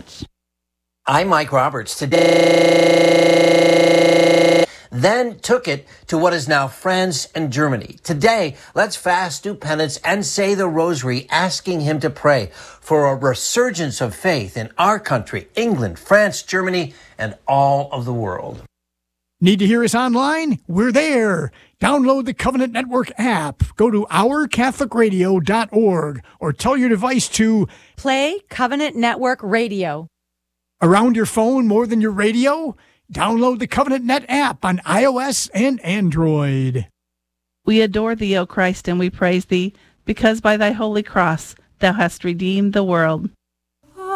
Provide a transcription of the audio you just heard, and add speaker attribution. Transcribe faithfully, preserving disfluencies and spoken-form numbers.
Speaker 1: much.
Speaker 2: I'm Mike Roberts. Today, then took it to what is now France and Germany. Today, let's fast, do penance, and say the rosary, asking him to pray for a resurgence of faith in our country, England, France, Germany, and all of the world.
Speaker 3: Need to hear us online? We're there. Download the Covenant Network app. Go to our catholic radio dot org or tell your device to
Speaker 4: play Covenant Network Radio.
Speaker 3: Around your phone more than your radio? Download the Covenant Net app on iOS and Android.
Speaker 1: We adore thee, O Christ, and we praise thee, because by thy holy cross thou hast redeemed the world.